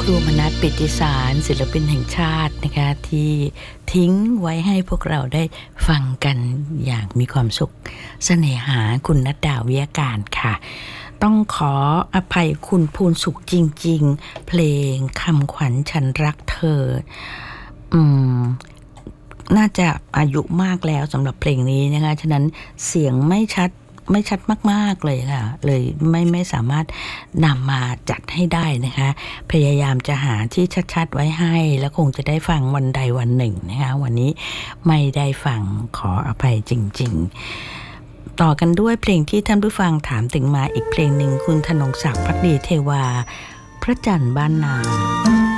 ครูมนัส ปิติสารศิลปินแห่งชาตินะคะที่ทิ้งไว้ให้พวกเราได้ฟังกันอย่างมีความสุขเสน่หาคุณณัฐดา วิยการค่ะต้องขออภัยคุณภูนสุขจริงๆเพลงคำขวัญฉันรักเธอน่าจะอายุมากแล้วสำหรับเพลงนี้นะคะฉะนั้นเสียงไม่ชัดมากๆเลยค่ะเลยไม่สามารถนำมาจัดให้ได้นะคะพยายามจะหาที่ชัดๆไว้ให้แล้วคงจะได้ฟังวันใดวันหนึ่งนะคะวันนี้ไม่ได้ฟังขออภัยจริงๆต่อกันด้วยเพลงที่ท่านผู้ฟังถามถึงมาอีกเพลงหนึ่งคุณธนงศักดิ์ ภักดีเทวาพระจันทร์บ้านนา